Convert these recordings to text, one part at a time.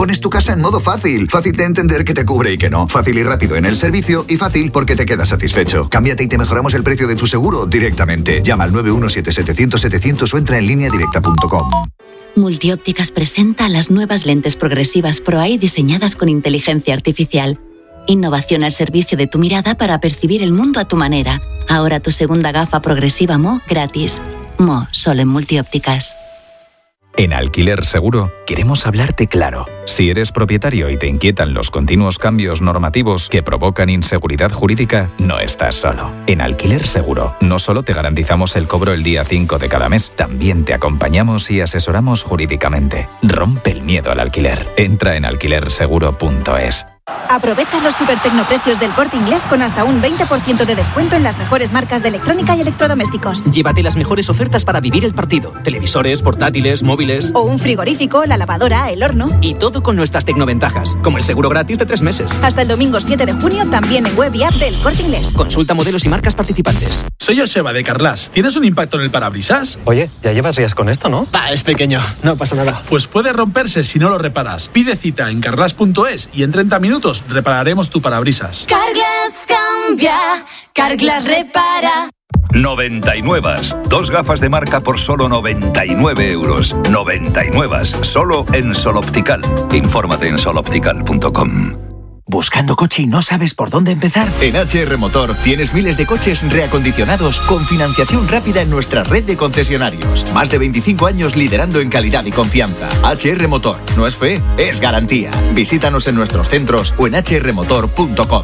Pones tu casa en modo fácil. Fácil de entender que te cubre y que no. Fácil y rápido en el servicio y fácil porque te quedas satisfecho. Cámbiate y te mejoramos el precio de tu seguro directamente. Llama al 917-700-700 o entra en lineadirecta.com. Multiópticas presenta las nuevas lentes progresivas ProEye diseñadas con inteligencia artificial. Innovación al servicio de tu mirada para percibir el mundo a tu manera. Ahora tu segunda gafa progresiva Mo gratis. Mo, solo en Multiópticas. En Alquiler Seguro queremos hablarte claro. Si eres propietario y te inquietan los continuos cambios normativos que provocan inseguridad jurídica, no estás solo. En Alquiler Seguro no solo te garantizamos el cobro el día 5 de cada mes, también te acompañamos y asesoramos jurídicamente. Rompe el miedo al alquiler. Entra en alquilerseguro.es. Aprovecha los supertecnoprecios del Corte Inglés con hasta un 20% de descuento en las mejores marcas de electrónica y electrodomésticos. Llévate las mejores ofertas para vivir el partido. Televisores, portátiles, móviles... O un frigorífico, la lavadora, el horno... Y todo con nuestras tecnoventajas, como el seguro gratis de 3 meses. Hasta el domingo 7 de junio también en web y app del Corte Inglés. Consulta modelos y marcas participantes. Soy Joseba de Carglass. ¿Tienes un impacto en el parabrisas? Oye, ya llevas días con esto, ¿no? Es pequeño, no pasa nada. Pues puede romperse si no lo reparas. Pide cita en carglass.es y en 30 minutos repararemos tu parabrisas. Carglass cambia, Carglass repara. 99. 2 gafas de marca por solo 99 euros. 99. Solo en Sol Optical. Infórmate en soloptical.com. ¿Buscando coche y no sabes por dónde empezar? En HR Motor tienes miles de coches reacondicionados con financiación rápida en nuestra red de concesionarios. Más de 25 años liderando en calidad y confianza. HR Motor. No es fe, es garantía. Visítanos en nuestros centros o en hrmotor.com.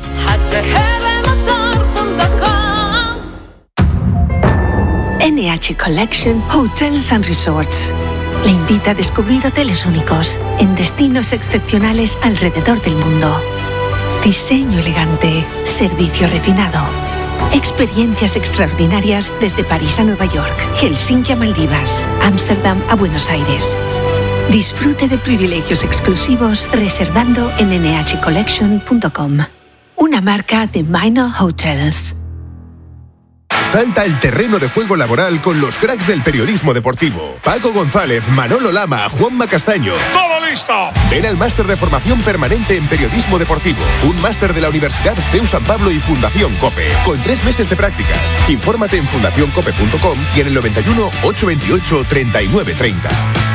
NH Collection Hotels and Resorts le invita a descubrir hoteles únicos en destinos excepcionales alrededor del mundo. Diseño elegante, servicio refinado, experiencias extraordinarias desde París a Nueva York, Helsinki a Maldivas, Ámsterdam a Buenos Aires. Disfrute de privilegios exclusivos reservando en nhcollection.com. Una marca de Minor Hotels. Salta el terreno de juego laboral con los cracks del periodismo deportivo. Paco González, Manolo Lama, Juanma Castaño. ¡Todo listo! Ven al máster de formación permanente en periodismo deportivo. Un máster de la Universidad CEU San Pablo y Fundación COPE. Con 3 meses de prácticas. Infórmate en fundacioncope.com y en el 91 828 3930.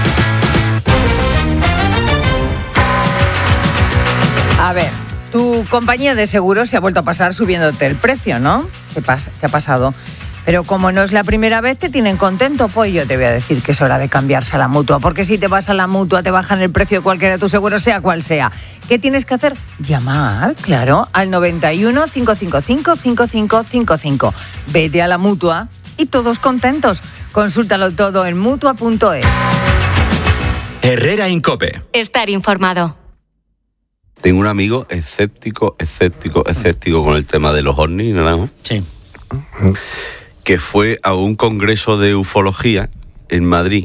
A ver, tu compañía de seguros se ha vuelto a pasar subiéndote el precio, ¿no? ¿Qué ha pasado? Pero como no es la primera vez, te tienen contento, pues yo te voy a decir que es hora de cambiarse a la Mutua, porque si te vas a la Mutua te bajan el precio de cualquiera de tus seguros, sea cual sea. ¿Qué tienes que hacer? Llamar, claro, al 91 555 5555. Vete a la Mutua y todos contentos. Consúltalo todo en Mutua.es. Herrera Incope. Estar informado. Tengo un amigo escéptico con el tema de los ovnis, ¿no? Sí. Que fue a un congreso de ufología en Madrid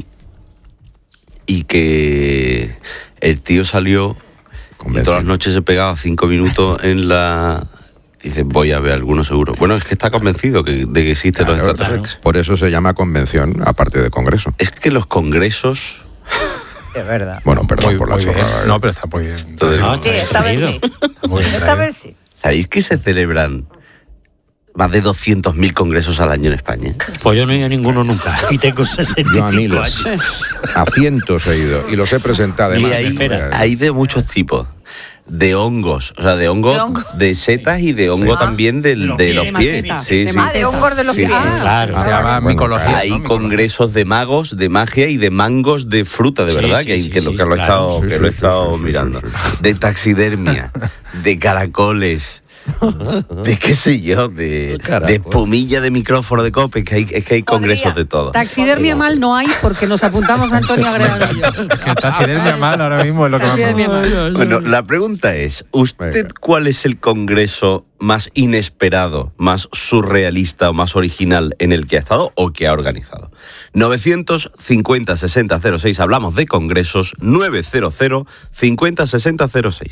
y que el tío salió y todas las noches se pegaba 5 minutos en la... Dice, voy a ver alguno seguro. Bueno, es que está convencido de que existen los extraterrestres. Por eso se llama convención, aparte de congreso. Es que los congresos... Es verdad. Bueno, perdón por la chorrada. No, pero está muy bien. Sí, esta vez sí. Esta vez sí. ¿Sabéis que se celebran más de 200.000 congresos al año en España? Pues yo no he ido a ninguno nunca. Y tengo 65 Yo a miles. A cientos he ido. Y los he presentado. Y hay de muchos tipos. De hongos, o sea, de hongos, de setas y de hongo también de los pies. Sí. De hongos de los pies. Claro. Se llama micología. Hay congresos de magos, de magia y de mangos de fruta, de verdad, que lo he estado mirando. De taxidermia, de caracoles, de qué sé yo, de espumilla de micrófono de COPE, es que hay congresos de todo. Taxidermia mal no hay porque nos apuntamos a Antonio Agredano y yo. Que taxidermia mal ahora mismo es lo que más... Bueno, la pregunta es, ¿usted cuál es el congreso más inesperado, más surrealista o más original en el que ha estado o que ha organizado? 950 60 06, hablamos de congresos, 900 50 60 06.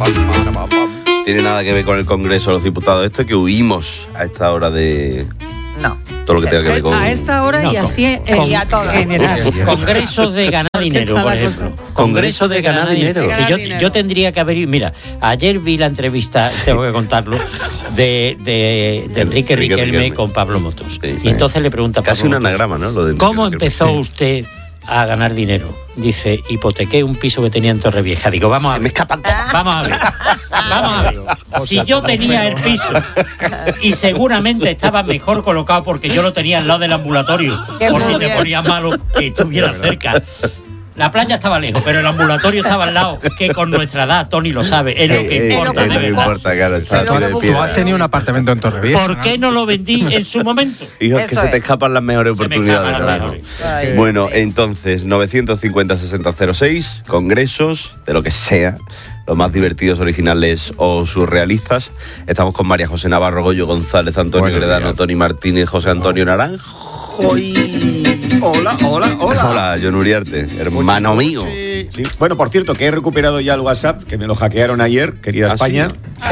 Tiene nada que ver con el Congreso de los Diputados. Esto es que huimos a esta hora de Todo lo que tenga que ver con... A esta hora y así y a todas. en general. Congresos de ganar dinero, por ejemplo. Congreso de ganar dinero. Que yo tendría que haber ido... Mira, ayer vi la entrevista, tengo que contarlo, de Enrique Riquelme con Pablo Motos. Sí. Y entonces le pregunta a Pablo Casi un Motos, anagrama, ¿no? Lo de ¿cómo Enrique empezó Riquelme. usted a ganar dinero? Dice, hipotequé un piso que tenía en Torrevieja. Digo, vamos a ver. Me escapan todas. Vamos a ver. Vamos a ver. Si yo tenía el piso y seguramente estaba mejor colocado porque yo lo tenía al lado del ambulatorio, por si te ponías malo que estuviera cerca. La playa estaba lejos, pero el ambulatorio estaba al lado, que con nuestra edad, Tony lo sabe, es lo que importa. Es lo que importa, claro. Está Tú has tenido un apartamento en Torrevieja. ¿Por qué no lo vendí en su momento? Hijo, es que se te escapan las mejores oportunidades, ¿verdad? Bueno, entonces, 950-6006, congresos, de lo que sea, los más divertidos, originales o surrealistas. Estamos con María José Navarro, Goyo González, Antonio Gredano, Tony Martínez, José Antonio Naranjo y... Hola. Hola, John Uriarte, hermano mío. Sí. Bueno, por cierto, que he recuperado ya el WhatsApp, que me lo hackearon ayer, querida España.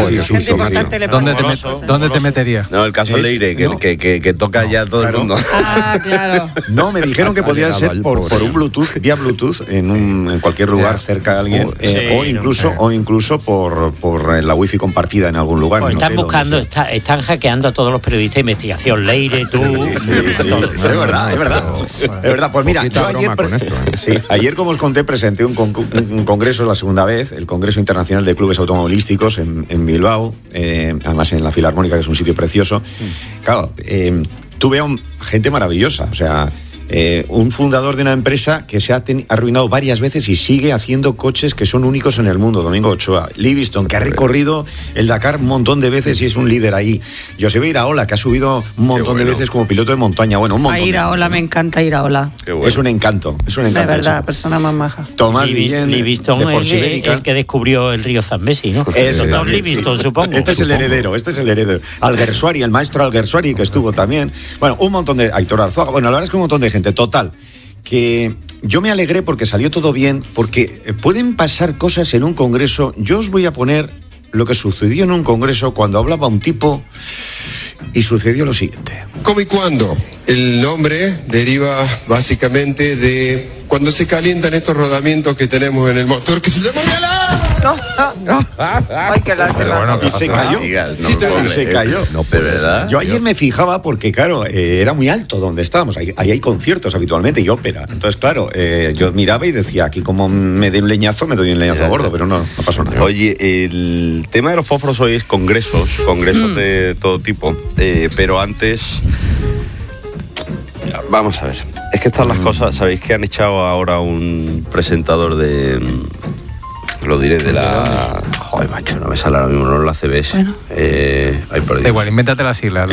¿Dónde te metería? No, el caso Leire, que toca ya todo el mundo. Ah, claro. No, me dijeron que podía ser por un Bluetooth, vía Bluetooth, en cualquier lugar cerca de alguien, o incluso por la wifi compartida en algún lugar. Pues están buscando, están hackeando a todos los periodistas de investigación, Leire, tú. Es verdad. Pues mira, yo ayer, como os conté, presenté un congreso, la segunda vez, el Congreso Internacional de Clubes Automovilísticos en Bilbao, además en la Filarmónica, que es un sitio precioso. Claro, tuve a gente maravillosa, o sea... un fundador de una empresa que se ha arruinado varias veces y sigue haciendo coches que son únicos en el mundo, Domingo Ochoa. Livingston, que ha recorrido el Dakar un montón de veces y es un líder ahí. Joseba Iraola, que ha subido un montón de veces como piloto de montaña. Bueno, un montón. A Iraola, me encanta Iraola. Bueno. Es un encanto. De verdad, persona más maja. Tomás Guillén, Livingston, el que descubrió el río Zambezi, ¿no? Don Livingston, supongo. Este es el heredero. Alguersuari, el maestro Alguersuari, que estuvo también. Bueno, un montón de... Aitor Arzuaga. Bueno, la verdad es que un montón de gente. Total, que yo me alegré porque salió todo bien, porque pueden pasar cosas en un congreso. Yo os voy a poner lo que sucedió en un congreso cuando hablaba un tipo y sucedió lo siguiente. ¿Cómo y cuándo? El nombre deriva básicamente de cuando se calientan estos rodamientos que tenemos en el motor que se llama Ay, qué lástima. Y se cayó. Y se cayó. No, de verdad. Yo ayer me fijaba porque, claro, era muy alto donde estábamos. Ahí hay conciertos habitualmente y ópera. Entonces, claro, yo miraba y decía, aquí como me doy un leñazo gordo, pero no pasó nada. Oye, el tema de los fósforos hoy es congresos de todo tipo. Pero antes... Vamos a ver. Es que están las cosas... ¿Sabéis que han echado ahora un presentador de... Lo diré de la... Joder, macho, no me sale ahora mismo, no la CBS. Bueno. Ay, por Dios. Igual, invéntate las siglas. La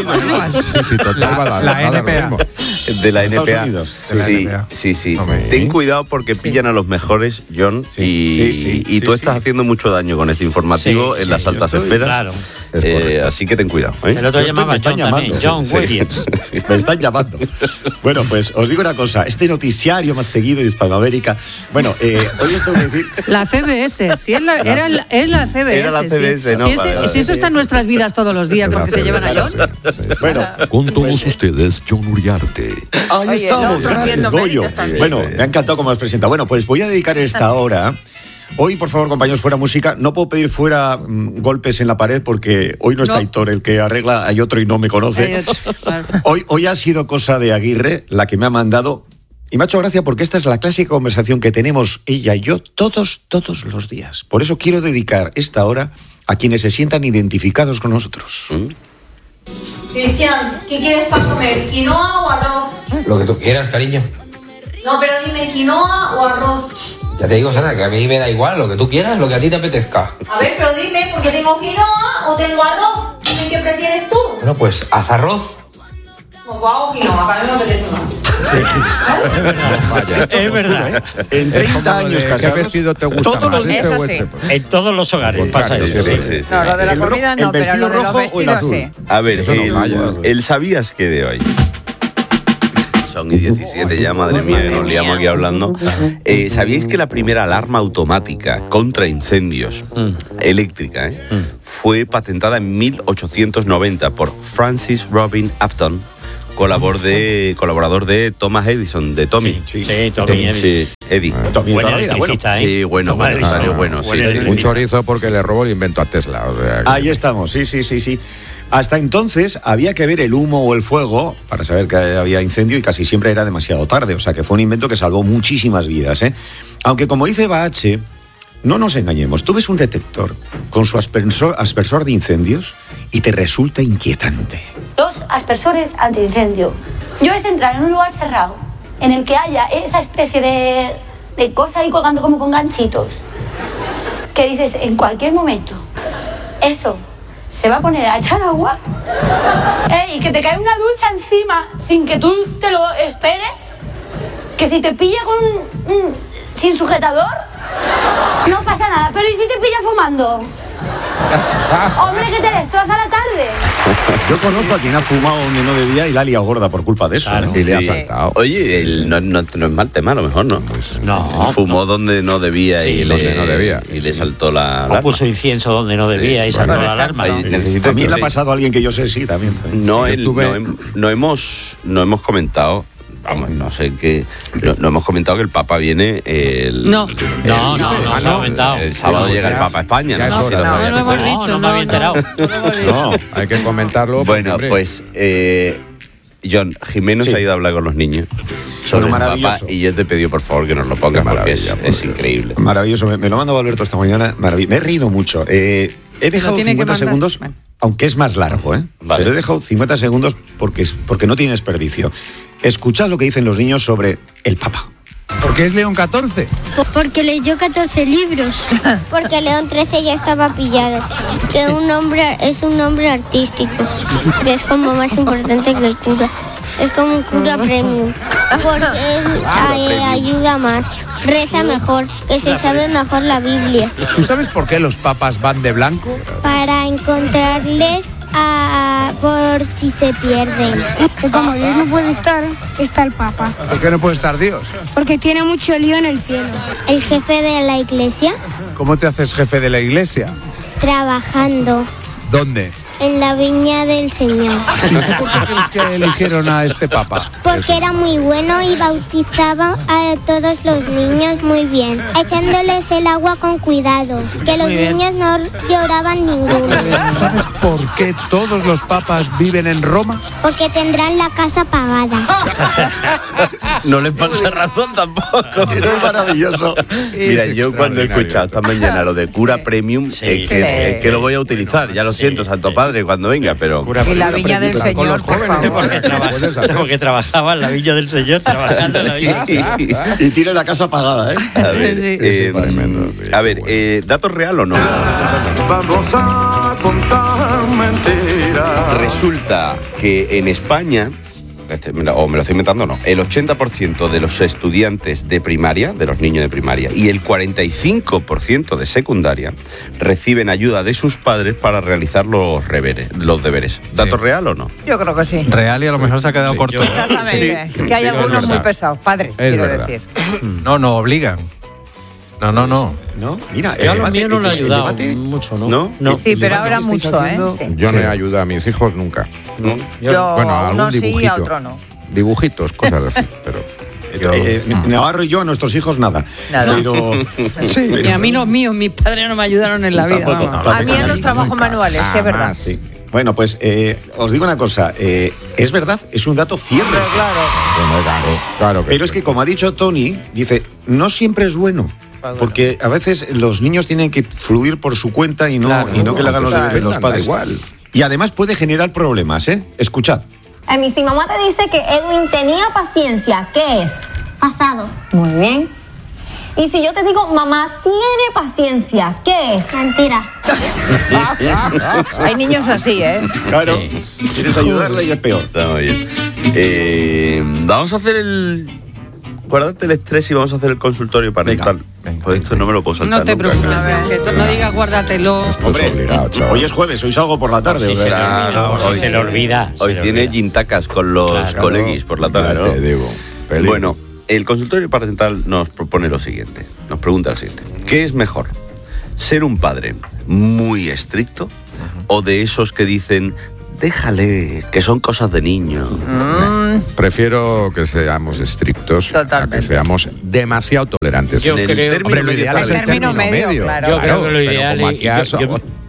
NPA. De la NPA. Sí. Ten cuidado porque pillan a los mejores, John, y tú estás haciendo mucho daño con este informativo en las altas esferas. Claro. Así que ten cuidado. El otro llamaba John también, John Williams. Me están llamando. Bueno, pues os digo una cosa. Este noticiario más seguido de Hispanoamérica. Bueno, hoy os tengo que decir... La CBS, sí, es la CBS. Era la CBS, ¿no? Si eso está en nuestras vidas todos los días, porque se llevan a John. Bueno, con todos ustedes, John Uriarte. Ahí estamos, gracias, Goyo. Bueno, me ha encantado cómo os presenta. Bueno, pues voy a dedicar esta hora... Hoy, por favor, compañeros, fuera música. No puedo pedir fuera golpes en la pared porque hoy no está Aitor, el que arregla, hay otro y no me conoce. Hoy ha sido cosa de Aguirre la que me ha mandado... Y me ha hecho gracia porque esta es la clásica conversación que tenemos ella y yo todos los días. Por eso quiero dedicar esta hora a quienes se sientan identificados con nosotros. Cristian, ¿qué quieres para comer? ¿Quinoa o arroz? Lo que tú quieras, cariño. No, pero dime, ¿quinoa o arroz? Ya te digo, Sara, que a mí me da igual, lo que tú quieras, lo que a ti te apetezca. A ver, pero dime, porque tengo quinoa o tengo arroz. Dime qué prefieres tú. Bueno, pues haz arroz. Pues hago quinoa, para mí no me apetece más. Es verdad. En 30 años casados, ¿qué vestido te gusta todos más? los En todos los hogares pasa eso. No, lo de la comida no, pero lo de los vestidos sí. A ver, el sabías que de hoy. son y 17 ya, madre mía, que nos liamos aquí hablando. ¿Sabíais que la primera alarma automática contra incendios eléctrica fue patentada en 1890 por Francis Robin Upton, colaborador de Thomas Edison, de Tommy? Sí, Tommy Edison. Sí, Eddie. Buen electricista, ¿eh? Sí, bueno, salió bueno. Sí. Un chorizo porque le robó el invento a Tesla. O sea, Ahí estamos, sí. Hasta entonces había que ver el humo o el fuego para saber que había incendio y casi siempre era demasiado tarde. O sea que fue un invento que salvó muchísimas vidas, ¿eh? Aunque como dice Bache, no nos engañemos. Tú ves un detector con su aspersor de incendios y te resulta inquietante. Los aspersores antiincendio. Yo es entrar en un lugar cerrado en el que haya esa especie de cosa ahí colgando como con ganchitos. Que dices, en cualquier momento, eso se va a poner a echar agua. Y que te cae una ducha encima sin que tú te lo esperes. Que si te pilla sin sujetador, no pasa nada. Pero ¿y si te pilla fumando? Hombre, que te destroza la tarde. Yo conozco a quien ha fumado donde no debía y la ha liado gorda por culpa de eso. Claro, Y le ha sí. saltado. Oye, no es mal tema, a lo mejor, ¿no? No. Fumó donde no debía Sí, y le saltó la O alarma. puso incienso donde no debía y saltó la alarma. ¿no? También le ha pasado a alguien que yo sé, sí, también. No, Sí, no hemos comentado. Vamos, no sé qué. No hemos comentado que el Papa viene el. No. No se ha comentado. El sábado llega el Papa a España, Ya ¿no? es hora. No lo hemos dicho, no me había enterado. No, hay que comentarlo. Bueno, hombre. pues John, Jimeno se ha ido a hablar con los niños sobre el maravilloso. Papa y yo te he pedido por favor que nos lo pongas porque es increíble. Maravilloso, me lo ha mandado Alberto esta mañana. Me he reído mucho. He dejado tiene que 50 mandar. segundos, aunque es más largo, ¿eh? Vale. Pero he dejado 50 segundos porque no tiene desperdicio. Escuchad lo que dicen los niños sobre el Papa. ¿Por qué es León XIV? Porque leyó 14 libros. Porque León XIII ya estaba pillado. Que es un nombre artístico. Que es como más importante que el cura. Es como un cura premium. Porque ayuda más. Reza mejor. Que se sabe mejor la Biblia. ¿Tú sabes por qué los papas van de blanco? Para encontrarles por si se pierden. Como Dios no puede estar, está el Papa. ¿Por qué no puede estar Dios? Porque tiene mucho lío en el cielo. El jefe de la iglesia, ¿Cómo te haces jefe de la iglesia? trabajando ¿Dónde? en la viña del Señor. ¿Por qué crees que eligieron a este papa? Porque era muy bueno y bautizaba a todos los niños muy bien, echándoles el agua con cuidado, que los Muy bien. niños no lloraban ninguno. ¿Sabes por qué todos los papas viven en Roma? Porque tendrán la casa pagada. No le falta razón tampoco. Es maravilloso. Mira, yo cuando he escuchado esta mañana lo de cura premium, es que lo voy a utilizar. Ya lo siento, Santo Padre, cuando venga, pero. Y la viña del Señor, por favor. Porque trabajaba en la Villa del Señor, trabajando en la Villa del Señor. Y tiene la casa pagada, ¿eh? A ver, ¿datos real o no? Vamos a contar mentiras. Resulta que en España, o me lo estoy inventando, no, el 80% de los estudiantes de primaria, de los niños de primaria, y el 45% de secundaria reciben ayuda de sus padres para realizar los deberes. ¿Dato real o no? Yo creo que sí. Real y a lo mejor se ha quedado corto. Exactamente. Que hay Sí, algunos es muy verdad. pesados, padres, Es quiero verdad. decir. No obligan. No. ¿No? Mira, Yo a los míos no le he el ayudado debate- mucho, ¿no? ¿No? Sí, pero ahora ¿Qué estáis mucho, ¿eh? haciendo? Sí. Yo no he ayudado a mis hijos nunca. Yo Bueno, a algún uno sí y dibujito. a otro no. Dibujitos, cosas así, pero. Navarro y yo a nuestros hijos nada. Nada. Pero, Y a mí los míos, mis padres no me ayudaron en la vida. vamos. A mí en los trabajos manuales, sí, es verdad. sí. Bueno, pues os digo una cosa. Es verdad, es un dato cierto. Claro Pero es que, como ha dicho Tony, dice, no siempre es bueno. Porque a veces los niños tienen que fluir por su cuenta y no que le hagan los deberes los padres. Igual. Y además puede generar problemas, ¿eh? Escuchad. Si mamá te dice que Edwin tenía paciencia, ¿qué es? Pasado. Muy bien. Y si yo te digo, mamá tiene paciencia, ¿qué es? Mentira. Hay niños así, ¿eh? Claro. Quieres ayudarle y es peor. Está muy bien. Vamos a hacer guárdate el estrés y vamos a hacer el consultorio parental. Pues esto no me lo puedo saltar. No te nunca. preocupes, no digas guárdatelo. Hombre, hoy es jueves, hoy salgo por la tarde. Sí, o sea, se le olvida. Hoy tiene gintacas con los coleguis por la tarde. Te digo, peligro. Bueno, el consultorio parental nos propone lo siguiente. Nos pregunta lo siguiente. ¿Qué es mejor? ¿Ser un padre muy estricto o de esos que dicen déjale, que son cosas de niño? Prefiero que seamos estrictos a que seamos demasiado tolerantes. Yo creo- Hombre, lo ideal es el término medio. Yo creo que lo ideal pero como aquí has-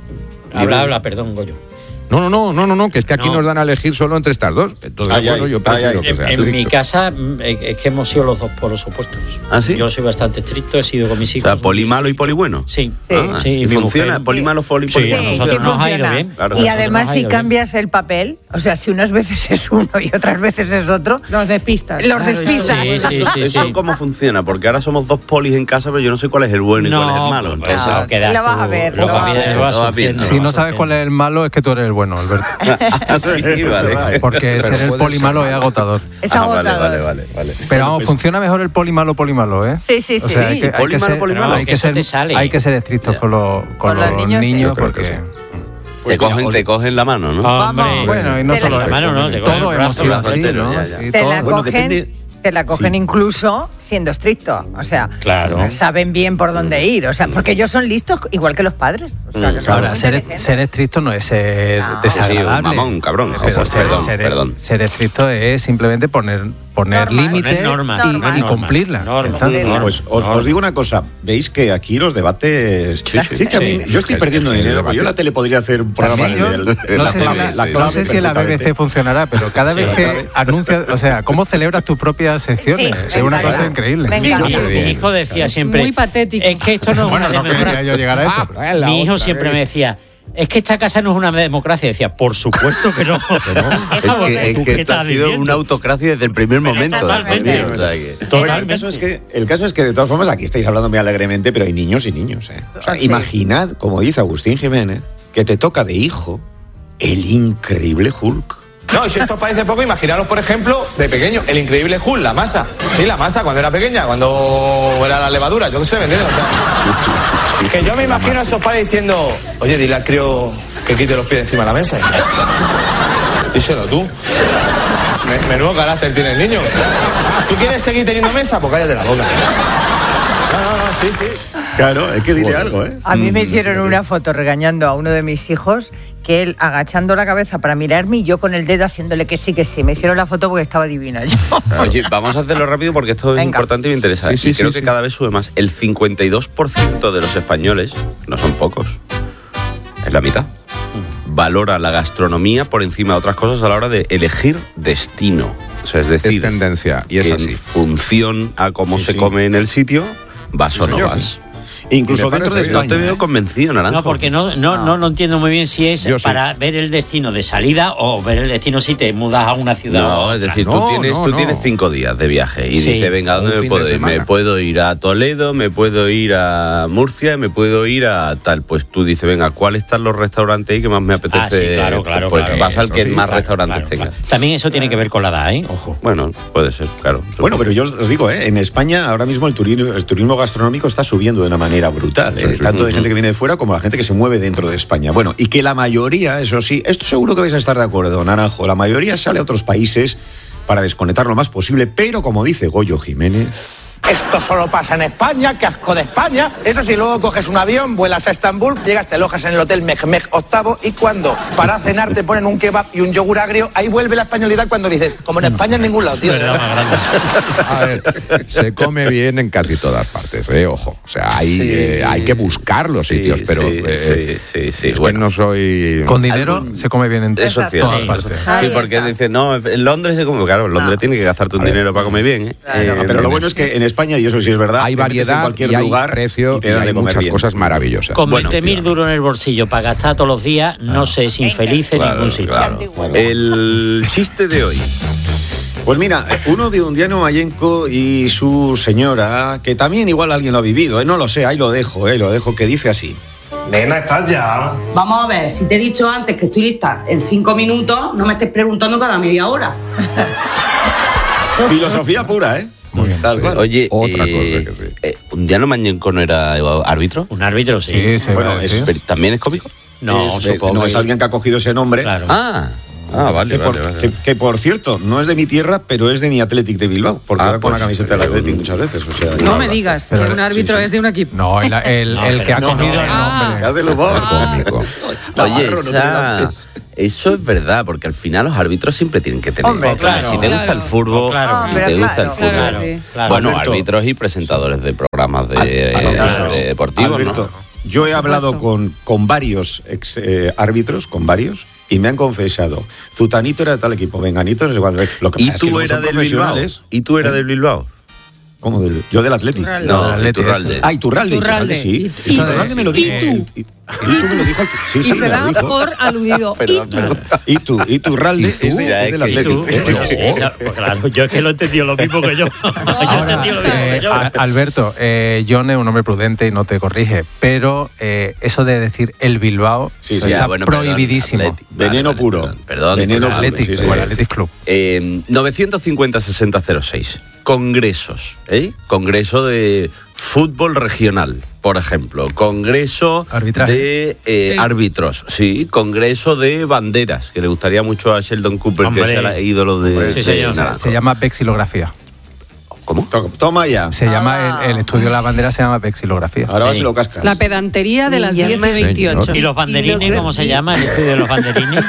Habla, perdón, Goyo. No, que es que aquí nos dan a elegir solo entre estas dos. Entonces, yo prefiero que sea En estricto. mi casa es que hemos sido los dos polos opuestos. ¿Ah, sí? Yo soy bastante estricto, he sido con mis O hijos. sea, poli malo y poli bueno. Sí. Sí. ¿Y ¿Y funciona? ¿Poli malo, poli bueno? Sí, a nosotros nos ha ido bien. Claro. Y además, si cambias el papel, o sea, si unas veces es uno y otras veces es otro, los despistas. Los despistas. ¿Eso cómo funciona? Porque ahora somos dos polis en casa, pero yo no sé cuál es el bueno y cuál es el malo. Entonces, lo vas a ver. lo vas viendo. Si no sabes cuál es el malo, es que tú eres el bueno, Alberto. Sí, vale. Porque ser el poli malo es agotador. Es agotador. Vale. Pero vamos, funciona mejor el poli malo, ¿eh? Sí. O sea, hay que Poli malo, ser- poli malo. hay que ser- hay que ser estrictos con los niños porque... Te cogen la mano, ¿no? Hombre. Bueno, y no Te solo la mano, no, te cogen todos el hemos brazo, sido el así, brazo ¿no? entero, ya. Sí, Te todos. la cogen, incluso siendo estricto. O sea, Claro. saben bien por dónde ir. O sea, porque ellos son listos igual que los padres. O sea, que son Ahora, muy ser inteligentes. estricto no es ser No. desagradable. Sí, un mamón, cabrón. Pero Perdón. ser estricto es simplemente poner límites Poner normas, y normas. cumplirlas. Normas. Está. Pues os digo una cosa, veis que aquí los debates... Sí, que a mí- yo estoy perdiendo dinero, porque yo en la tele podría hacer un programa También yo de no la sé clave. no sé si en la perfectamente. BBC funcionará, pero cada vez que anuncia, o sea, cómo celebras tus propias secciones, Sí, es una venga, cosa increíble. Venga. Mi hijo decía siempre. Muy patético. Es que esto no es Bueno, una no quería democracia. yo llegar a eso. Mi hijo siempre me decía. Es que esta casa no es una democracia. Decía, por supuesto que no. Es que esto ha sido una autocracia desde el primer momento. totalmente. O sea que- Bueno, el caso es que de todas formas aquí estáis hablando muy alegremente, pero hay niños y niños. O sea, imaginad, como dice Agustín Jiménez, que te toca de hijo el increíble Hulk. No, y si esto os parece poco, imaginaros, por ejemplo, de pequeño, el increíble Hulk, la masa. Sí, la masa, cuando era pequeña, cuando era la levadura, yo qué sé, ¿me entiendes? O sea, que yo me imagino a esos padres diciendo, oye, dile al crío que quite los pies de encima de la mesa. Díselo tú. Menudo carácter tiene el niño. ¿Tú quieres seguir teniendo mesa? Pues cállate la boca. No, sí. Claro, es que dile algo, ¿eh? A mí me hicieron una foto regañando a uno de mis hijos, que él agachando la cabeza para mirarme y yo con el dedo haciéndole que sí. Me hicieron la foto porque estaba divina yo. Oye, vamos a hacerlo rápido porque esto es Venga. importante y me interesa. Y creo que cada vez sube más. El 52% de los españoles, no son pocos, es la mitad, valora la gastronomía por encima de otras cosas a la hora de elegir destino. O sea, es decir, Es tendencia y es que así. en función a cómo se come en el sitio, vas o no señor. vas. Incluso Me dentro de parece bien. España. No te veo convencido, Naranjo. No, porque no entiendo muy bien si es Yo sí. para ver el destino de salida o ver el destino si te mudas a una ciudad. No, o es otra. decir, No, tú tienes 5 días de viaje y Sí. dices, venga, ¿dónde Un me fin puedo de ir? semana. Me puedo ir a Toledo, me puedo ir a Murcia, me puedo ir a tal. Pues tú dices, venga, ¿cuáles están los restaurantes ahí que más me apetece? Ah, sí, claro, Pues claro. vas al que Eso sí, más Claro, restaurantes claro, tenga. claro. También eso tiene que ver con la edad, ¿eh? Ojo. Bueno, puede ser, claro. Bueno, pero yo os digo, en España ahora mismo el turismo gastronómico está subiendo de una manera brutal. Tanto de gente que viene de fuera como la gente que se mueve dentro de España. Bueno, y que la mayoría, eso sí, esto seguro que vais a estar de acuerdo, Naranjo, la mayoría sale a otros países para desconectar lo más posible, pero como dice Goyo Jiménez... Esto solo pasa en España, qué asco de España. Eso sí, luego coges un avión, vuelas a Estambul, llegas, te alojas en el hotel Mehmed VIII y cuando para cenar te ponen un kebab y un yogur agrio, ahí vuelve la españolidad cuando dices, como en España en ningún lado, tío. A ver, se come bien en casi todas partes, ojo. O sea, hay que buscar los sitios, pero sí. es que no soy... Con dinero se come bien en Eso es cierto. todas partes. Sí, porque dicen, no, en Londres se come. Claro, en Londres tienes que gastarte un dinero para comer bien. pero lo bueno es que en España, y eso sí es verdad, hay te metes en variedad cualquier y hay lugar precio y te y dan hay de comer muchas bien. cosas maravillosas. Con Bueno, 20.000 duros en el bolsillo para gastar todos los días, no se es infeliz en ningún sitio. Claro. El chiste de hoy. Pues mira, uno de Undiano Mayenco y su señora, que también igual alguien lo ha vivido, no lo sé, ahí lo dejo, que dice así. Nena, ¿estás ya? Vamos a ver, si te he dicho antes que estoy lista en 5 minutos, no me estés preguntando cada media hora. Filosofía pura, ¿eh? Muy bien. Oye, Otra cosa que sí. ¿un día no Mañenco no era árbitro? Un árbitro, sí. Bueno, ¿También es cómico? No, supongo. No, es alguien que ha cogido ese nombre. Claro. Vale, que por cierto, no es de mi tierra, pero es de mi Athletic de Bilbao, porque va con la camiseta del Athletic muchas veces. O sea, No me digas que un árbitro es de un equipo. No, el que ha cogido el nombre. ¿Qué hace el humor? Cómico. Oye, eso es verdad, porque al final los árbitros siempre tienen que tener. Hombre, si te gusta el fútbol, Hombre, si te gusta el fútbol. Claro, sí. Bueno, Alberto, árbitros y presentadores de programas de deportivos, Alberto, ¿no? yo he hablado con varios árbitros, con varios, y me han confesado, Zutanito era de tal equipo, Venganito no sé cuál. Lo que ¿Y pasa es que tú luego eras son del Bilbao? profesionales. ¿Y tú eras del Bilbao? ¿Cómo? Yo del Athletic. No, del Iturralde. Iturralde, sí. Iturralde me lo dijo. ¿Y tú me lo dijo? Sí, Y sí, se me lo da dijo. por aludido. Perdón. Iturralde es del Athletic. Pues claro, yo es que lo he entendido lo mismo que yo. Alberto, John es un hombre prudente y no te corrige, pero eso de decir el Bilbao está prohibidísimo. Veneno puro. Perdón. Veneno puro. Athletic Club. 950-6006. Congresos, Congreso de fútbol regional, por ejemplo. Congreso de árbitros, sí. Congreso de banderas, que le gustaría mucho a Sheldon Cooper, que es el ídolo de Se llama vexilografía. ¿Cómo? Toma ya. Se llama el estudio de la bandera se llama vexilografía. Ahora vas y lo cascas. La pedantería de las 10:28. ¿Y los banderines, cómo se llama el estudio de los banderines?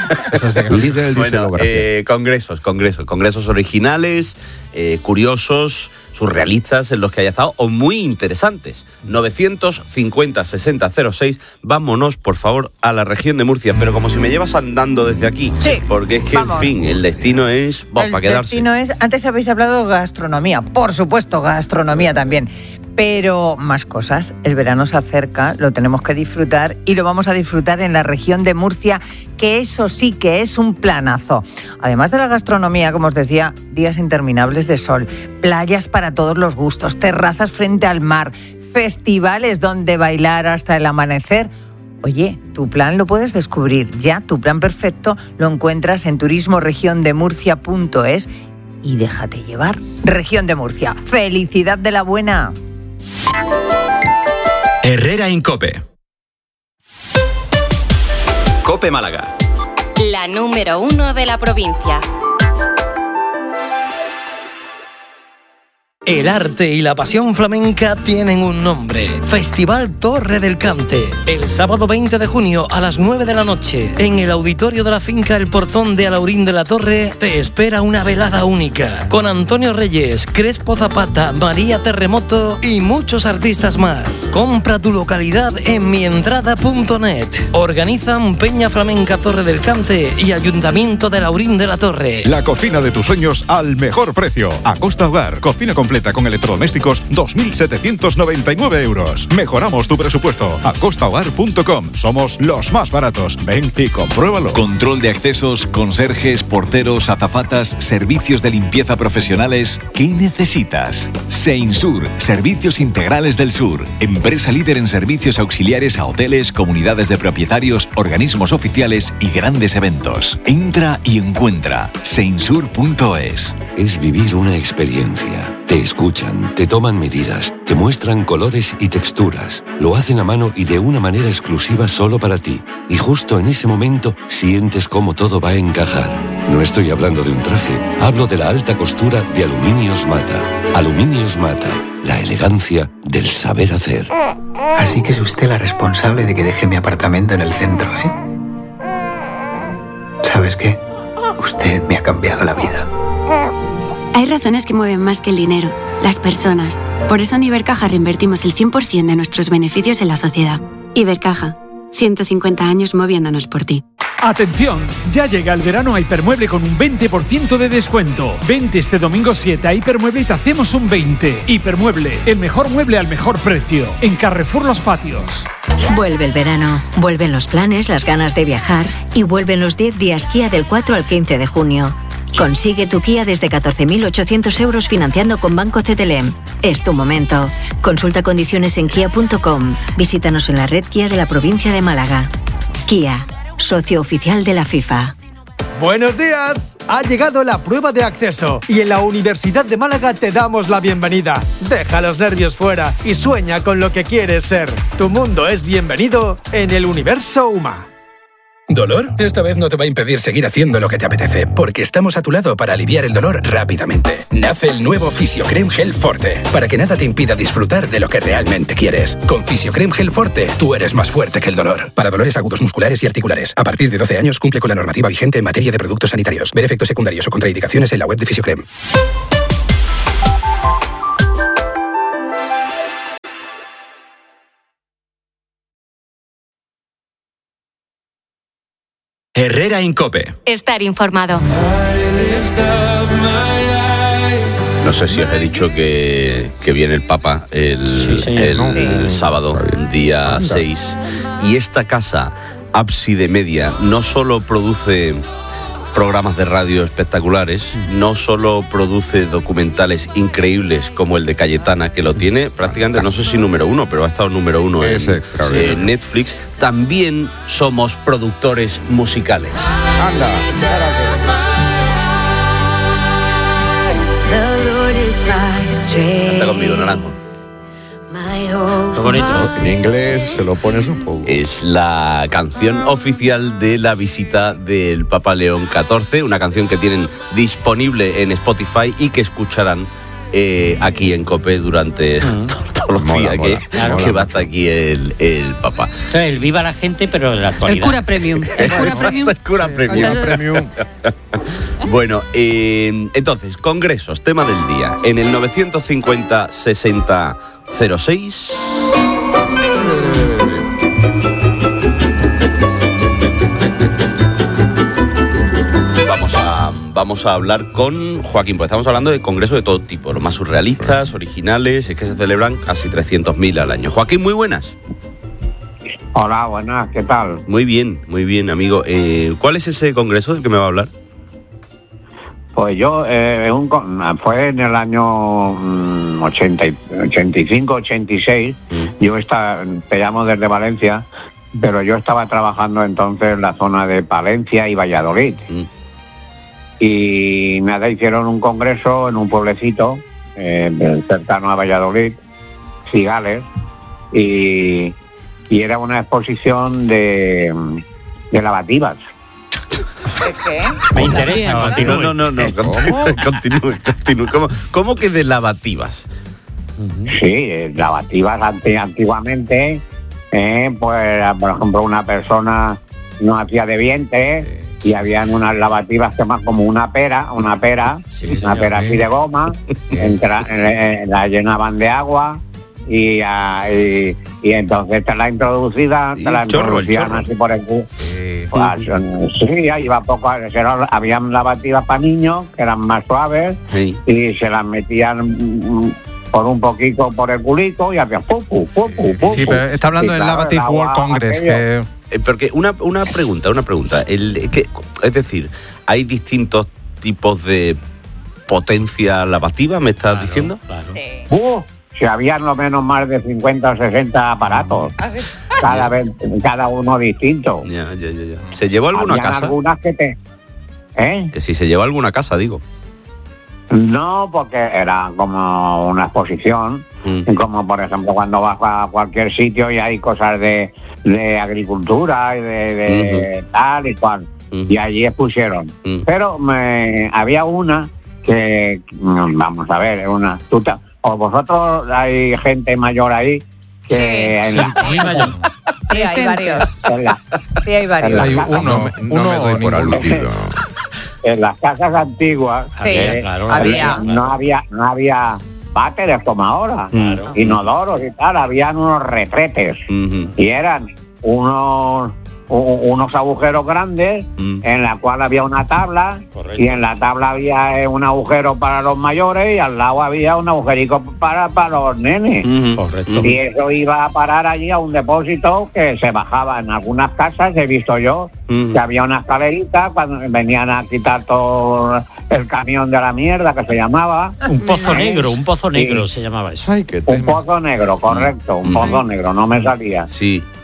Congresos originales, curiosos, surrealistas en los que haya estado, o muy interesantes. 950-6006. Vámonos, por favor, a la región de Murcia. Pero como si me llevas andando desde aquí. Sí, porque es que, vamos. en fin, el destino es para quedarse. El destino es... Antes habéis hablado de gastronomía. Por supuesto, gastronomía también. Pero más cosas. El verano se acerca, lo tenemos que disfrutar y lo vamos a disfrutar en la región de Murcia, que eso sí que es un planazo. Además de la gastronomía, como os decía, días interminables de sol, playas para todos los gustos, terrazas frente al mar, festivales donde bailar hasta el amanecer. Oye, tu plan lo puedes descubrir ya. Tu plan perfecto lo encuentras en turismoregiondemurcia.es y déjate llevar. Región de Murcia. ¡Felicidad de la buena! Herrera Incope. Cope Málaga. La número 1 de la provincia. El arte y la pasión flamenca tienen un nombre. Festival Torre del Cante. El sábado 20 de junio a las 9 de la noche, en el auditorio de la finca El Portón de Alaurín de la Torre, te espera una velada única. Con Antonio Reyes, Crespo Zapata, María Terremoto y muchos artistas más. Compra tu localidad en mientrada.net. Organizan Peña Flamenca Torre del Cante y Ayuntamiento de Alaurín de la Torre. La cocina de tus sueños al mejor precio. Acosta Hogar, cocina completa con electrodomésticos, 2.799 euros. Mejoramos tu presupuesto. Acostahogar.com. Somos los más baratos. Ven y compruébalo. Control de accesos, conserjes, porteros, azafatas, servicios de limpieza profesionales. ¿Qué necesitas? Seinsur, Servicios Integrales del Sur. Empresa líder en servicios auxiliares a hoteles, comunidades de propietarios, organismos oficiales y grandes eventos. Entra y encuentra seinsur.es. Es vivir una experiencia. Te escuchan, te toman medidas, te muestran colores y texturas. Lo hacen a mano y de una manera exclusiva solo para ti. Y justo en ese momento sientes cómo todo va a encajar. No estoy hablando de un traje, hablo de la alta costura de Aluminios Mata. Aluminios Mata, la elegancia del saber hacer. Así que es usted la responsable de que deje mi apartamento en el centro, ¿eh? ¿Sabes qué? Usted me ha cambiado la vida. Hay razones que mueven más que el dinero, las personas. Por eso en Ibercaja reinvertimos el 100% de nuestros beneficios en la sociedad. Ibercaja, 150 años moviéndonos por ti. ¡Atención! Ya llega el verano a Hipermueble con un 20% de descuento. Vente este domingo 7 a Hipermueble y te hacemos un 20. Hipermueble, el mejor mueble al mejor precio. En Carrefour Los Patios. Vuelve el verano, vuelven los planes, las ganas de viajar y vuelven los 10 días Kia del 4 al 15 de junio. Consigue tu Kia desde 14.800 euros financiando con Banco CTLM. Es tu momento. Consulta condiciones en kia.com. Visítanos en la red Kia de la provincia de Málaga. Kia, socio oficial de la FIFA. Buenos días. Ha llegado la prueba de acceso y en la Universidad de Málaga te damos la bienvenida. Deja los nervios fuera y sueña con lo que quieres ser. Tu mundo es bienvenido en el Universo UMA. ¿Dolor? Esta vez no te va a impedir seguir haciendo lo que te apetece, porque estamos a tu lado para aliviar el dolor rápidamente. Nace el nuevo Fisiocrem Gel Forte, para que nada te impida disfrutar de lo que realmente quieres. Con Fisiocrem Gel Forte, tú eres más fuerte que el dolor. Para dolores agudos musculares y articulares. A partir de 12 años cumple con la normativa vigente en materia de productos sanitarios. Ver efectos secundarios o contraindicaciones en la web de Fisiocrem. Herrera Incope. Estar informado. No sé si os he dicho que viene el Papa el sábado, día 6. Y esta casa, Ábside Media, no solo produce programas de radio espectaculares, no solo produce documentales increíbles como el de Cayetana, que lo tiene prácticamente, no sé si número 1, pero ha estado número 1 en Netflix. También somos productores musicales. Anda, Canta conmigo, Naranjo. Qué bonito. En inglés se lo pones un poco. Es la canción oficial de la visita del Papa León XIV, una canción que tienen disponible en Spotify y que escucharán aquí en COPE durante todos los días que va hasta aquí el Papa. Entonces, el viva la gente, pero en la actualidad. El cura premium. El cura premium. Bueno, entonces, congresos, tema del día. En el 950-60-06... Vamos a hablar con Joaquín, porque estamos hablando de congresos de todo tipo, los más surrealistas, originales, es que se celebran casi 300.000 al año. Joaquín, muy buenas. Hola, buenas, ¿qué tal? Muy bien, amigo. ¿Cuál es ese congreso del que me va a hablar? Pues yo, fue en el año 85-86, yo te llamo desde Valencia, pero yo estaba trabajando entonces en la zona de Palencia y Valladolid. Y nada, hicieron un congreso en un pueblecito cercano a Valladolid, Cigales, y era una exposición de lavativas. ¿De qué? Me interesa, continúe. No. Continúe. ¿Cómo que de lavativas? Sí, lavativas antiguamente, pues, por ejemplo, una persona no hacía de vientre y habían unas lavativas que más como una pera así de goma, la llenaban de agua y entonces te la introducían así por el culo. Sí, ahí iba poco. Habían lavativas para niños que eran más suaves y se las metían por un poquito por el culito y había pupu. Sí, pero está hablando del Lavative World Congress, que... Porque una pregunta. Es decir, ¿hay distintos tipos de potencia lavativa, me estás diciendo? Claro. Si habían lo menos más de 50 o 60 aparatos. Cada uno distinto. Ya. ¿Se llevó alguna casa? Algunas que si se llevó alguna casa, digo. No, porque era como una exposición, como por ejemplo cuando vas a cualquier sitio y hay cosas de agricultura y de tal y cual, y allí expusieron. Pero había una que, vamos a ver, o vosotros hay gente mayor ahí que muy mayor. Sí, hay varios. Hay varios. Hay uno me doy por aludido. En las casas antiguas no había váteres como ahora, inodoros y tal, habían unos retretes y eran unos agujeros grandes en la cual había una tabla. Correcto. Y en la tabla había un agujero para los mayores y al lado había un agujerico para los nenes. Correcto. Y eso iba a parar allí a un depósito que se bajaba en algunas casas, he visto yo, que había una escalerita cuando venían a quitar todo el camión de la mierda que se llamaba. Un pozo negro se llamaba eso. Un pozo negro, correcto, un pozo negro, no me salía. Sí.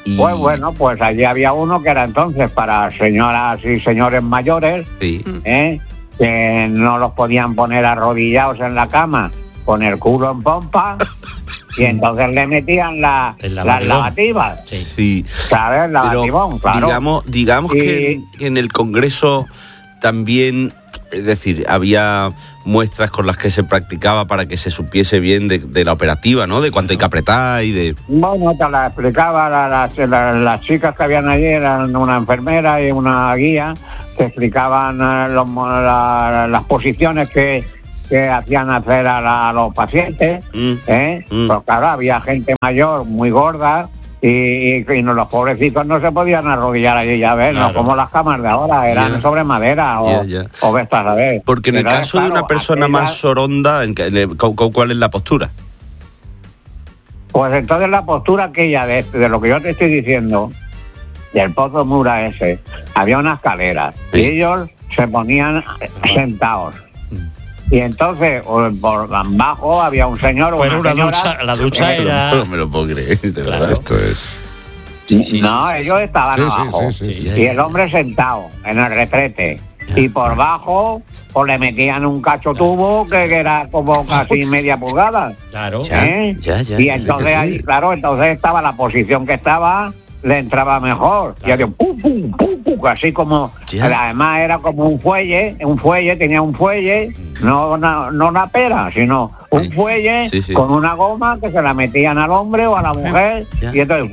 Pues bueno, pues allí había uno que era entonces para señoras y señores mayores, que no los podían poner arrodillados en la cama con el culo en pompa, y entonces le metían las lavativas. Sí. ¿Sabes? Lavativón, claro. Digamos que en el Congreso también, es decir, había muestras con las que se practicaba para que se supiese bien de la operativa, ¿no? De cuánto hay que apretar y de... Bueno, te la explicaba las chicas que habían allí, eran una enfermera y una guía, te explicaban las posiciones que hacían hacer a los pacientes, Pues claro, había gente mayor muy gorda y los pobrecitos no se podían arrodillar allí, ya ves, no como las camas de ahora, eran sobre madera o vestas, a ver. Porque en el caso de una persona más soronda, ¿cuál es la postura? Pues entonces la postura aquella de lo que yo te estoy diciendo, del Pozo Mura ese, había una escalera y ellos se ponían sentados. Y entonces, por abajo había un señor o una señora... La ducha era... No me lo puedo creer, de verdad. Esto es... Ellos estaban abajo. Y el hombre sentado en el retrete. Y por bajo, pues le metían un cacho tubo que era como casi media pulgada. Claro. Y entonces ahí, claro, entonces estaba la posición que estaba, le entraba mejor. Y hacía pum, pum, pum, pum, así como... Además era como un fuelle, tenía un fuelle, no una pera, sino un fuelle con una goma que se la metían al hombre o a la mujer, y entonces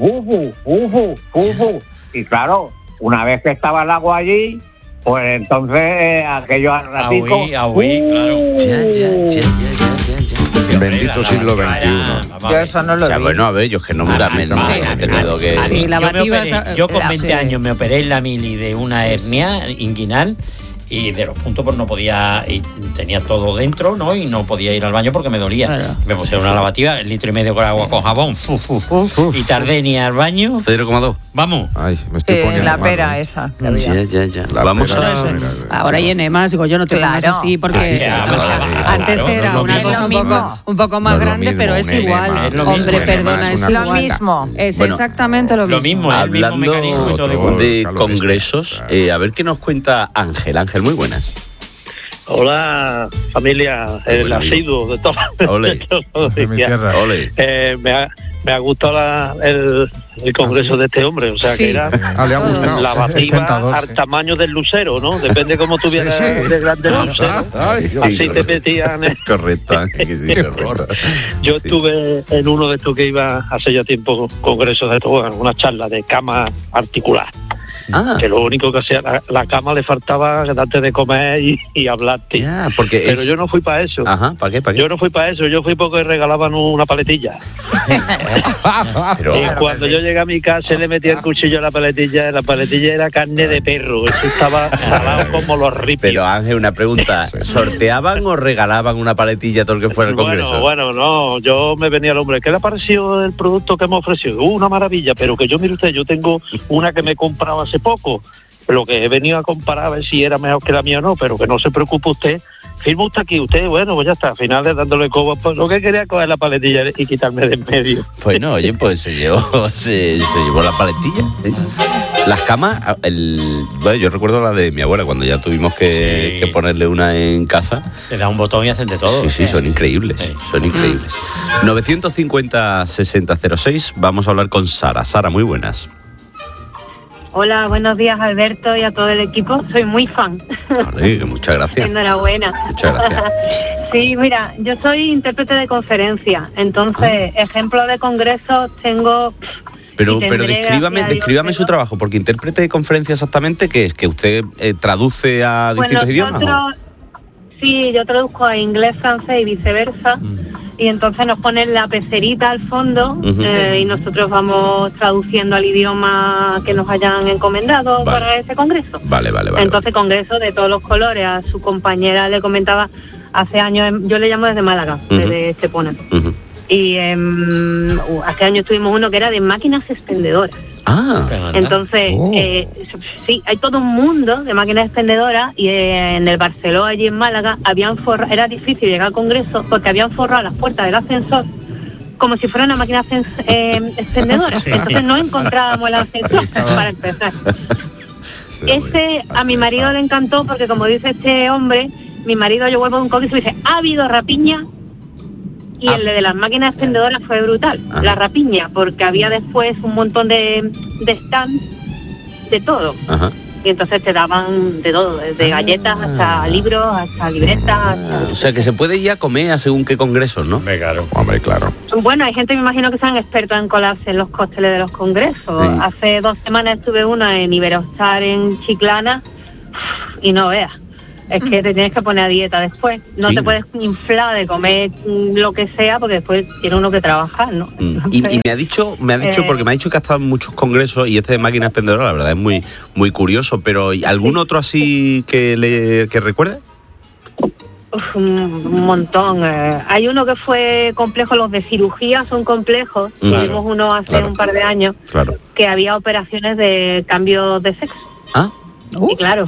y claro, una vez que estaba el agua allí, pues entonces aquello al ratico... claro. Bendito siglo XXI. Yo eso no lo vi. Bueno, a ver, yo es que no me he tenido que... Sí, yo con 20 años me operé en la mili de una hernia inguinal, y de los puntos pues no podía, y tenía todo dentro, ¿no? Y no podía ir al baño porque me dolía. Claro. Me pusieron una lavativa, 1,5 litros de agua con jabón, y tardé ni al baño. 0,2. Vamos. Ay, me estoy poniendo la pera malo. esa. Ya. Vamos a... Ahora hay enemas, digo, yo no tengo más así, porque antes era una cosa un poco más grande, pero es igual. Hombre, perdona, es lo mismo. Es exactamente lo mismo. Hablando de congresos, a ver qué nos cuenta Ángel. Ángel, muy buenas. Hola, familia, el asiduo de todos los días. Me ha gustado el congreso de este hombre, o sea que era lavativa al tamaño del lucero, ¿no? Depende cómo tuvieras de grande el lucero, así te metían. Correcto. Yo estuve en uno de estos que iba hace ya tiempo, congresos de estos, una charla de cama articular. Que lo único que hacía, la cama le faltaba darte de comer y hablarte. Pero yo no fui para eso. ¿Para qué? Yo no fui para eso, yo fui porque regalaban una paletilla. Y cuando yo llegué a mi casa le metí el cuchillo a la paletilla era carne de perro, eso estaba salado como los ripios. Pero Ángel, una pregunta, ¿sorteaban o regalaban una paletilla todo el que fuera al congreso? Bueno, no, yo me venía al hombre, ¿qué le ha parecido el producto que me ofreció? Una maravilla, pero que yo, mire usted, yo tengo una que me compraba hace poco, lo que he venido a comparar a ver si era mejor que la mía o no, pero que no se preocupe usted, firma usted aquí, usted, bueno, pues ya está, al final dándole coba, pues lo que quería coger la paletilla y quitarme de en medio. Bueno, oye, pues se llevó la paletilla. Las camas, bueno, yo recuerdo la de mi abuela, cuando ya tuvimos que ponerle una en casa. Le da un botón y hacen de todo. Sí, son increíbles, son increíbles. 950-6006, vamos a hablar con Sara. Sara, muy buenas. Hola, buenos días Alberto y a todo el equipo, soy muy fan. Vale, muchas gracias. Enhorabuena. Muchas gracias. Sí, mira, yo soy intérprete de conferencia, entonces ejemplos de congresos tengo... Pero descríbame su trabajo, porque intérprete de conferencia exactamente, ¿qué es? ¿Que usted traduce a distintos idiomas? Sí, yo traduzco a inglés, francés y viceversa. Y entonces nos ponen la pecerita al fondo y nosotros vamos traduciendo al idioma que nos hayan encomendado para ese congreso. Vale. Entonces congreso de todos los colores. A su compañera le comentaba hace años, yo le llamo desde Málaga, desde Estepona. Y hace años tuvimos uno que era de máquinas expendedoras. Entonces, sí, hay todo un mundo de máquinas expendedoras y en el Barceló, allí en Málaga, era difícil llegar al congreso porque habían forrado las puertas del ascensor como si fuera una máquina expendedora. Sí. Entonces no encontrábamos el ascensor para empezar. A mi marido le encantó porque, como dice este hombre, mi marido yo vuelvo de un congreso y dice, ha habido rapiña, y el de las máquinas expendedoras fue brutal. La rapiña, porque había después un montón de stands de todo. Ajá. Y entonces te daban de todo, desde galletas hasta libros, hasta libretas. O sea, que se puede ir a comer a según qué congresos, ¿no? Hombre, claro. Bueno, hay gente, me imagino, que sean expertos en colarse en los cócteles de los congresos. Sí. Hace 2 semanas estuve uno en Iberostar en Chiclana y no veas. Es que te tienes que poner a dieta después. No te puedes inflar de comer lo que sea, porque después tiene uno que trabajar, ¿no? Y me ha dicho, porque me ha dicho que ha estado en muchos congresos, y este de máquina expendedora, la verdad, es muy, muy curioso. Pero ¿algún otro así que recuerde? Un montón. Hay uno que fue complejo, los de cirugía son complejos. Tuvimos uno hace un par de años, que había operaciones de cambio de sexo. Y claro,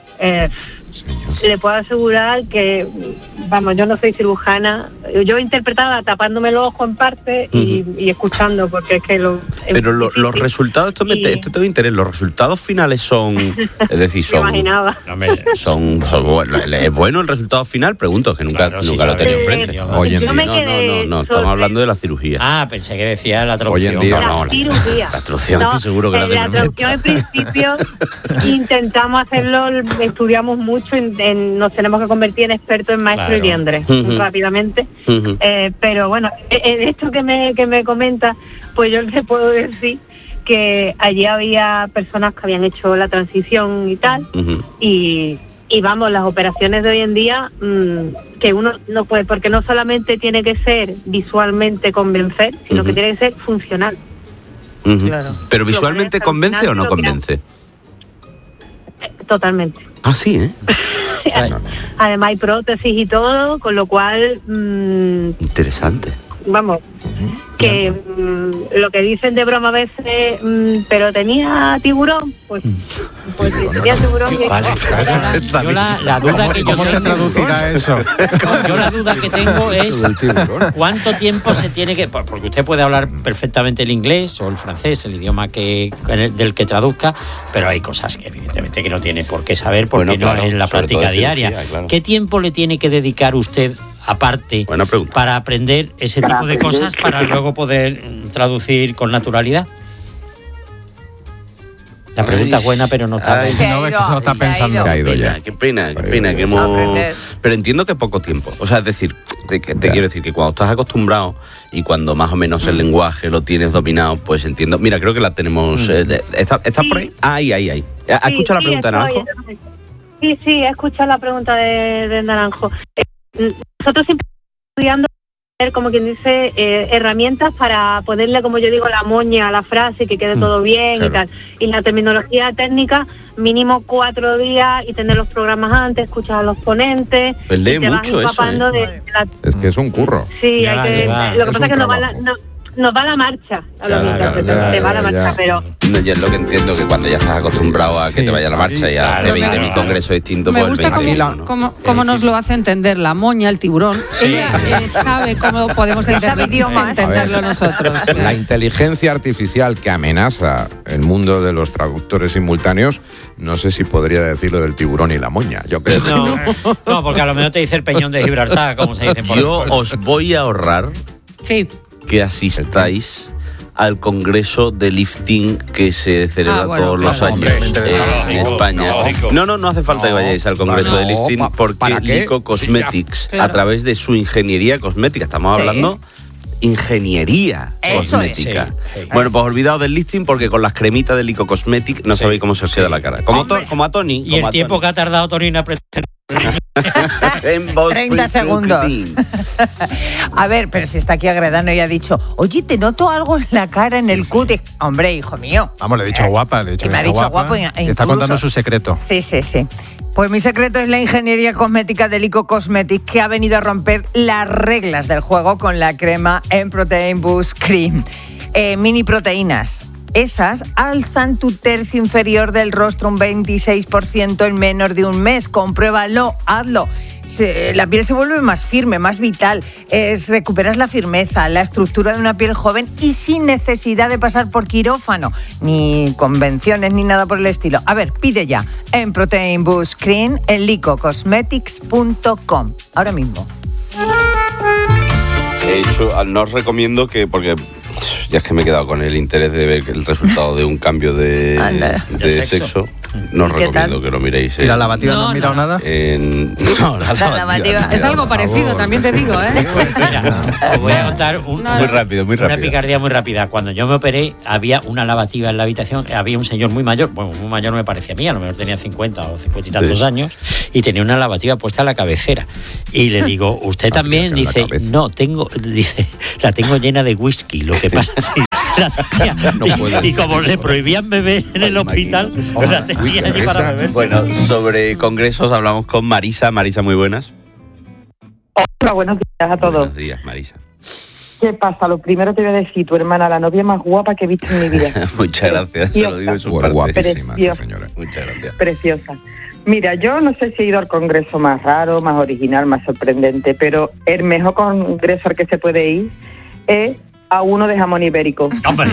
le puedo asegurar que, vamos, yo no soy cirujana, yo interpretaba tapándome los ojos en parte y escuchando, porque es que Pero los resultados, esto te interesa, los resultados finales son, es decir, son... Me imaginaba. ¿Es bueno el resultado final? Pregunto, que nunca lo he tenido enfrente. Hoy en día. No, estamos hablando de la cirugía. Pensé que decía la traducción. Hoy en día la cirugía. La traducción, estoy seguro que la tengo enfrente. La traducción, en principio, intentamos hacerlo, estudiamos mucho, nos tenemos que convertir en expertos en maestro y liendre rápidamente. Pero bueno, esto que me comenta, pues yo le puedo decir que allí había personas que habían hecho la transición y tal, y vamos, las operaciones de hoy en día, que uno no puede, porque no solamente tiene que ser visualmente convencer, sino que tiene que ser funcional. ¿Pero visualmente convence o no convence? Totalmente. Sí, ¿eh? Además hay prótesis y todo, con lo cual... Interesante. Vamos, que lo que dicen de broma a veces, pero tenía tiburón, pues tenía tiburón. Yo la duda que ¿Cómo se traducirá eso? Yo la duda que tengo es cuánto tiempo se tiene que... Porque usted puede hablar perfectamente el inglés o el francés, el idioma del que traduzca, pero hay cosas que evidentemente que no tiene por qué saber, porque no es la práctica diaria. ¿Qué tiempo le tiene que dedicar usted aparte para aprender ese tipo de cosas para luego poder traducir con naturalidad? La pregunta es buena, pero no está. No ves que se lo está pensando. Qué pena que hemos... Pero entiendo que poco tiempo. O sea, es decir, te quiero decir que cuando estás acostumbrado y cuando más o menos el lenguaje lo tienes dominado, pues entiendo. Mira, creo que la tenemos... ¿Estás por ahí? Ahí. ¿Has escuchado la pregunta de Naranjo? Sí, he escuchado la pregunta de Naranjo. Nosotros siempre estudiando, como quien dice, herramientas para ponerle, como yo digo, la moña a la frase, que quede todo bien y tal. Y la terminología técnica, mínimo 4 días, y tener los programas antes, escuchar a los ponentes. Pues lee mucho eso. Es que es un curro. Sí, lo que pasa es que nos va la marcha. Te va la marcha, pero... No, ya es lo que entiendo, que cuando ya estás acostumbrado a que te vaya la marcha y a hacer 20.000 congresos distintos, me gusta cómo nos lo hace entender la moña, el tiburón. Ella sabe cómo podemos entenderlo nosotros. La inteligencia artificial que amenaza el mundo de los traductores simultáneos, no sé si podría decirlo del tiburón y la moña. Yo creo que no, porque a lo mejor te dice el peñón de Gibraltar, como se dice. Yo os voy a ahorrar que asistáis al congreso de lifting que se celebra todos los años en España. No hace falta que vayáis al congreso de lifting, porque Lico Cosmetics, a través de su ingeniería cosmética, estamos hablando ingeniería cosmética. Bueno, pues olvidaos del lifting, porque con las cremitas de Lico Cosmetics no sabéis cómo se os queda la cara. Como a Tony. Y el tiempo que ha tardado Tony en aprender. En 30 segundos. A ver, pero si está aquí Agredano y ha dicho, oye, te noto algo en la cara, en el cutis. Hombre, hijo mío. Vamos, le he dicho guapa. Y me ha dicho guapo. Está contando su secreto. Sí. Pues mi secreto es la ingeniería cosmética de Lico Cosmetics, que ha venido a romper las reglas del juego con la crema M-Protein Boost Cream. Mini proteínas, Esas alzan tu tercio inferior del rostro un 26% en menos de un mes. Compruébalo, hazlo. La piel se vuelve más firme, más vital. Recuperas la firmeza, la estructura de una piel joven y sin necesidad de pasar por quirófano, ni convenciones, ni nada por el estilo. A ver, pide ya en Protein Boost Cream en licocosmetics.com. Ahora mismo. De hecho, no os recomiendo porque ya es que me he quedado con el interés de ver el resultado de un cambio de sexo. No os recomiendo que lo miréis. ¿Y la lavativa no has mirado nada? No, la lavativa. Es algo parecido, también te digo, ¿eh? Mira, os voy a contar muy rápido. Una picardía muy rápida. Cuando yo me operé, había una lavativa en la habitación. Había un señor muy mayor, bueno, muy mayor me parecía a mí, a lo mejor tenía 50 o 50 y tantos años, y tenía una lavativa puesta en la cabecera. Y le digo, ¿usted también? Dice, no, la tengo llena de whisky. Lo que pasa es que y como le prohibían beber en el hospital, la tenía allí para beber. Bueno, sobre congresos hablamos con Marisa. Marisa, muy buenas. Hola, buenos días a todos. Buenos días, Marisa. ¿Qué pasa? Lo primero te voy a decir, tu hermana, la novia más guapa que he visto en mi vida. Muchas gracias, se lo digo de su parte. Guapísima, sí, señora. Muchas gracias. Preciosa. Mira, yo no sé si he ido al congreso más raro, más original, más sorprendente, pero el mejor congreso al que se puede ir es a uno de jamón ibérico.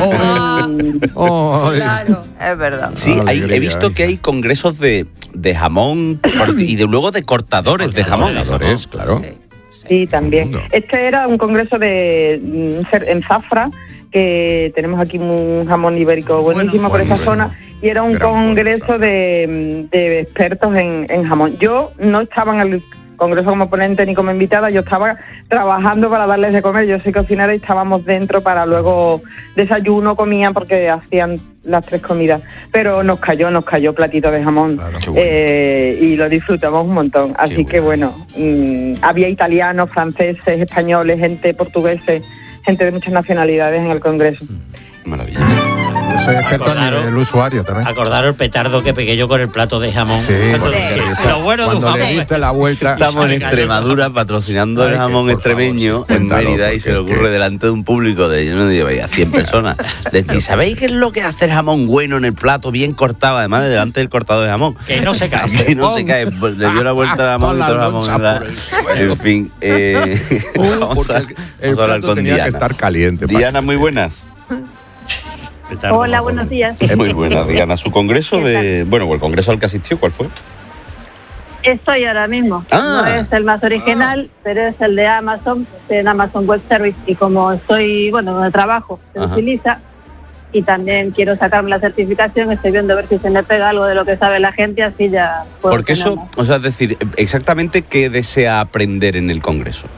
Claro, es verdad. Sí, he visto que hay congresos de jamón y luego de cortadores de jamón. Claro. Sí, también. Este era un congreso en Zafra, que tenemos aquí un jamón ibérico buenísimo por esa zona, y era un congreso de expertos en jamón. Yo no estaba en el congreso como ponente ni como invitada, yo estaba trabajando para darles de comer. Yo soy cocinera y estábamos dentro para luego desayuno, comían porque hacían las 3 comidas, pero nos cayó platito de jamón, claro, y lo disfrutamos un montón. Así que bueno, había italianos, franceses, españoles, gente portuguesa, gente de muchas nacionalidades en el congreso. Maravilla. Soy experto en el usuario también. Acordaros el petardo que pegué yo con el plato de jamón. Sí, lo bueno cuando de le diste la vuelta. Estamos en Extremadura patrocinando el jamón extremeño en Mérida, y se le ocurre delante de un público de, yo no digo, 100 personas. Decir, ¿sabéis qué es lo que hace el jamón bueno en el plato, bien cortado, además de delante del cortado de jamón? Que no se cae. Que no se cae. Le dio la vuelta al jamón y todo el jamón. En fin, vamos a hablar con Diana. Que estar caliente. Diana, muy buenas. Hola, buenos días. Muy buenas, Diana. Su congreso el congreso al que asistió, ¿cuál fue? Estoy ahora mismo. No es el más original, pero es el de Amazon, en Amazon Web Service, y como estoy, donde trabajo, se utiliza, y también quiero sacarme la certificación, estoy viendo a ver si se me pega algo de lo que sabe la gente, así ya puedo. Porque eso, es decir, exactamente qué desea aprender en el congreso.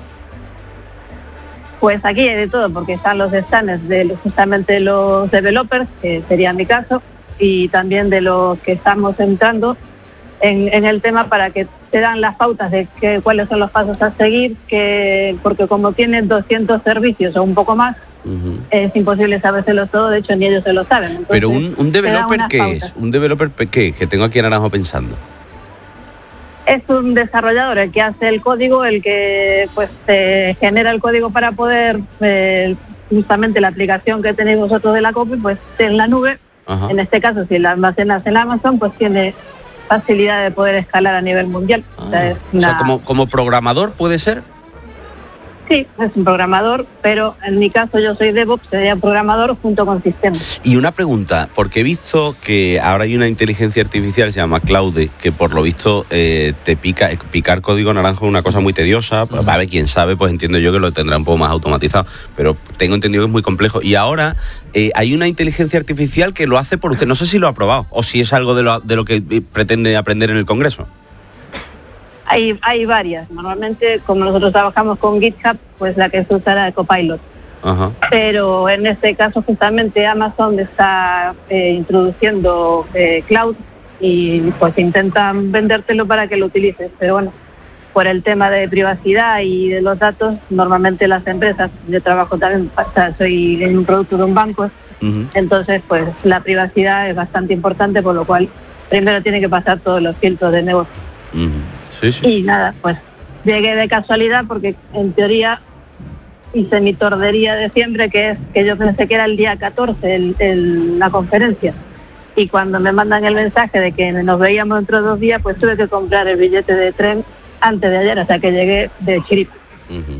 Pues aquí hay de todo, porque están los stands de justamente los developers, que sería mi caso, y también de los que estamos entrando en el tema, para que te dan las pautas de cuáles son los pasos a seguir, porque como tienen 200 servicios o un poco más, es imposible sabérselo todo, de hecho ni ellos se lo saben. Entonces, pero un developer, ¿qué es? ¿Un developer qué? Que tengo aquí en Naranjo pensando. Es un desarrollador el que hace el código, el que te genera el código para poder, justamente la aplicación que tenéis vosotros de la copy, pues en la nube. Ajá. En este caso, si la almacenas en Amazon, pues tiene facilidad de poder escalar a nivel mundial. O sea, como programador puede ser. Sí, es un programador, pero en mi caso yo soy DevOps, sería programador junto con sistemas. Y una pregunta, porque he visto que ahora hay una inteligencia artificial, se llama Claude, que por lo visto picar código naranjo es una cosa muy tediosa. A ver, quién sabe, pues entiendo yo que lo tendrá un poco más automatizado, pero tengo entendido que es muy complejo. Y ahora hay una inteligencia artificial que lo hace por usted. No sé si lo ha probado o si es algo de lo que pretende aprender en el Congreso. Hay varias. Normalmente, como nosotros trabajamos con GitHub, pues la que se usa era de Copilot. Ajá. Pero en este caso, justamente Amazon está introduciendo Cloud, y pues intentan vendértelo para que lo utilices. Pero bueno, por el tema de privacidad y de los datos, normalmente las empresas, yo trabajo también, soy en un producto de un banco, entonces pues la privacidad es bastante importante, por lo cual primero tiene que pasar todos los filtros de negocio. Sí, sí. Y nada, pues llegué de casualidad porque en teoría hice mi tordería de siempre, que es que yo pensé que era el día 14 la conferencia. Y cuando me mandan el mensaje de que nos veíamos dentro de 2 días, pues tuve que comprar el billete de tren antes de ayer, o sea que llegué de chiripa.